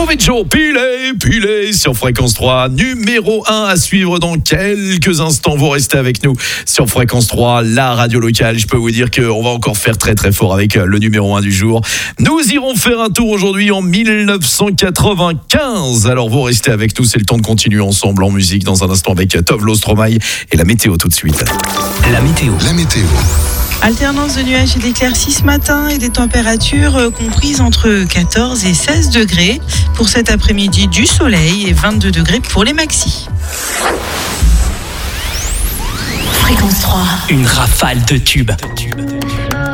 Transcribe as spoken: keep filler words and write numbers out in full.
Joe, pilé, pilé sur Fréquence trois, numéro un à suivre dans quelques instants. Vous restez avec nous sur Fréquence trois, la radio locale. Je peux vous dire qu'on va encore faire très très fort avec le numéro un du jour. Nous irons faire un tour aujourd'hui en dix-neuf cent quatre-vingt-quinze. Alors vous restez avec nous, c'est le temps de continuer ensemble en musique dans un instant avec Tovlo Stromae et la météo tout de suite. La météo. La météo. Alternance de nuages et d'éclaircies ce matin et des températures comprises entre quatorze et seize degrés. Pour cet après-midi, du soleil et vingt-deux degrés pour les maxis. Fréquence trois. Une rafale de tubes.